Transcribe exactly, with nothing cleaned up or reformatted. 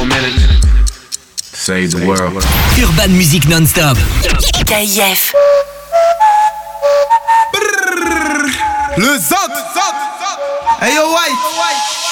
for a minute. Save the world. Urban Music Non-Stop. K I F. Le Zot. Hey yo, White.